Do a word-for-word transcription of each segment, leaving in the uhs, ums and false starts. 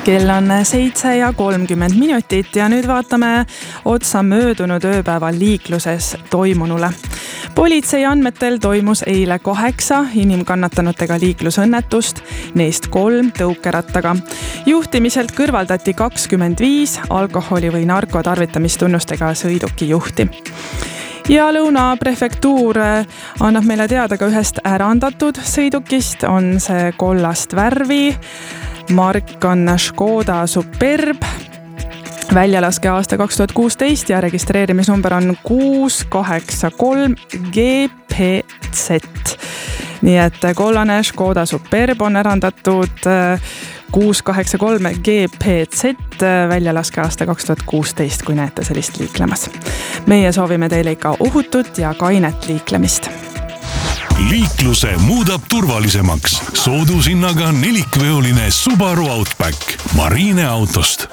Kell on seitse ja kolmkümmend minutit ja nüüd vaatame otsa möödunud ööpäeval liikluses toimunule. Politsei andmetel toimus eile kaheksa inimkannatanutega liiklusõnnetust, neist kolm tõukerattaga. Juhtimiselt kõrvaldati kakskümmend viis alkoholi või narkotarvitamistunnustega sõiduki juhti. Ja Lõuna prefektuur annab meile teada ka ühest ärandatud sõidukist, on see kollast värvi. Mark on Škoda Superb, väljalaske aasta kaks tuhat kuusteist ja registreerimisnumber on kuus kaheksa kolm G P Z. Nii et kollane Škoda Superb on ärandatud kuus kaheksa kolm G P Z, väljalaske aasta kaks tuhat kuusteist, kui näete sellist liiklemas. Meie soovime teile ikka ohutut ja kainet liiklemist. Liikluse muudab turvalisemaks. Soodushinnaga nelikveoline Subaru Outback Marine autost.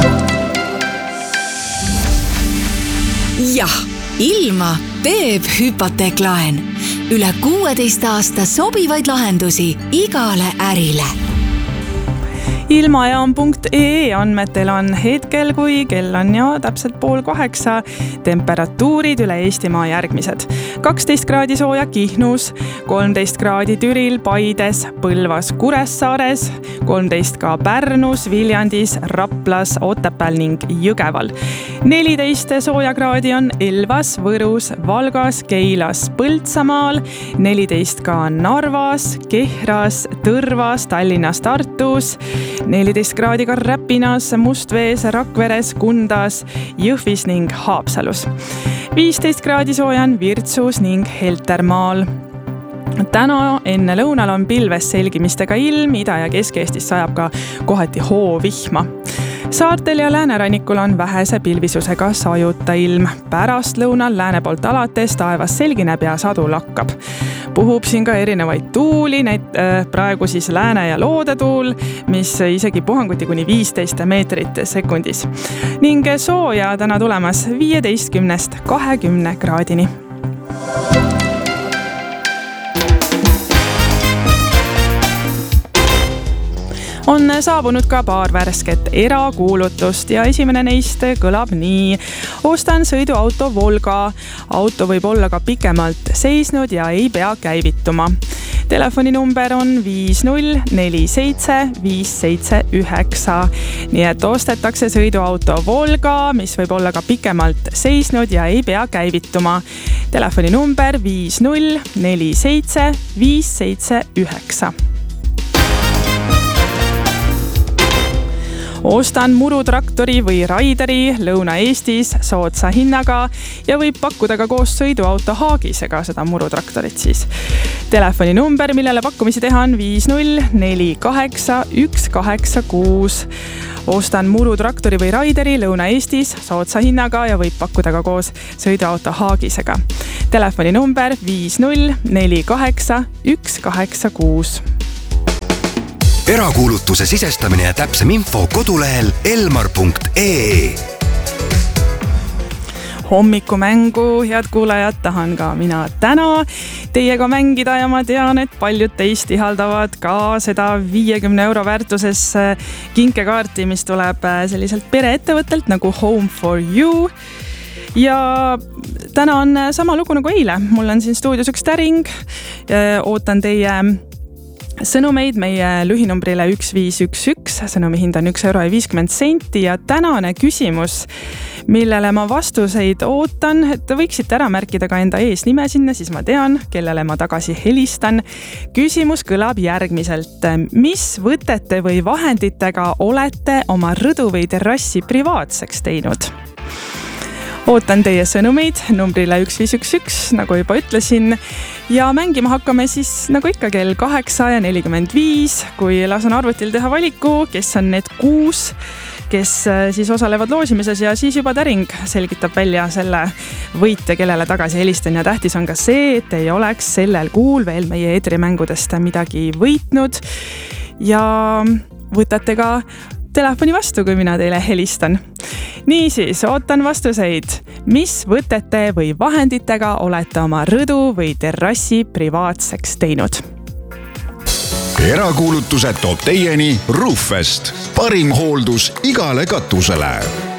Jah, ilma teeb hüpoteeklaen. Üle kuueteist aasta sobivaid lahendusi igale ärile. Ilmajaam punkt E E andmetel on hetkel, kui kell on ja täpselt pool kaheksa, temperatuurid üle Eestimaa järgmised. kaksteist kraadi sooja Kihnus, kolmteist kraadi Türil, Paides, Põlvas, Kuressaares, kolmteist ka Pärnus, Viljandis, Raplas, Otepääl ning Jõgeval. neliteist sooja kraadi on Elvas, Võrus, Valgas, Keilas, Põltsamaal, neliteist ka Narvas, Kehras, Tõrvas, Tallinnas, Tartus, neliteist kraadi ka Räpinas, Mustvees, Rakveres, Kundas, Jõhvis ning Haapsalus. viisteist kraadi sooja on Virtsus ning Heltermaal. Täna enne lõunal on pilves selgimistega ilm, Ida- ja Kesk-Eestis sajab ka kohati hoovihma. Saartel ja läänerannikul on vähese pilvisusega sajuta ilm. Pärast lõunal lääne poolt alates taevas selgineb ja sadu lakkab. Puhub siin ka erinevaid tuuli, neid praegu siis lääne- ja loodetuul, mis isegi puhanguti kuni viisteist meetrit sekundis. Ning sooja täna tulemas viieteistkümnest kahekümne kraadini. On saabunud ka paar värsket erakuulutust ja esimene neist kõlab nii. Ostan sõiduauto Volga. Auto võib olla ka pikemalt seisnud ja ei pea käivituma. Telefoninumber on viis null neli seitse viis seitse üheksa. Nii et ostetakse sõiduauto Volga, mis võib olla ka pikemalt seisnud ja ei pea käivituma. Telefoninumber viis null neli seitse viis seitse üheksa. Ostan murutraktori või raideri Lõuna-Eestis soodsa hinnaga ja võib pakkuda ka koos sõiduauto Haagisega seda murutraktorit siis. Telefoninumber, millele pakkumisi teha on viis null neli kaheksa üks kaheksa kuus. Ostan murutraktori või raideri Lõuna-Eestis soodsa hinnaga ja võib pakkuda ka koos sõiduauto Haagisega. Telefoninumber viis null neli kaheksa üks kaheksa kuus. Erakuulutuse sisestamine ja täpsem info kodulehel elmar punkt E E. Hommikumängu, head kuulajad, tahan ka mina täna teiega mängida ja ma tean, et paljud teist ihaldavad ka seda viiekümne euro väärtuses kinkekaarti, mis tuleb selliselt pereettevõttelt nagu Home for You. Ja täna on sama lugu nagu eile. Mul on siin stuudios üks täring. Ootan teie sõnumeid meie lühinumbrile üks viis üks üks, sõnumi hind on üks euro ja viiskümmend senti ja tänane küsimus, millele ma vastuseid ootan, et võiksite ära märkida ka enda eesnime sinna, siis ma tean, kellele ma tagasi helistan. Küsimus kõlab järgmiselt. Mis võtete või vahenditega olete oma rõdu või terrassi privaatseks teinud? Ootan teie sõnumeid numbrile üks viis üks üks, nagu juba ütlesin, ja mängima hakkame siis nagu ikka kell kaheksa ja nelikümmend viis, kui lasen arvutil teha valiku, kes on need kuus, kes siis osalevad loosimises ja siis juba täring selgitab välja selle võitja, kellele tagasi helistan ja tähtis on ka see, et ei oleks sellel kuul veel meie eetrimängudest midagi võitnud ja võtate ka telefoni vastu, kui mina teile helistan. Niisiis, ootan vastuseid. Mis võtete või vahenditega olete oma rõdu või terrassi privaatseks teinud? erakuulutused toob teieni Roofest. Parim hooldus igale katusele.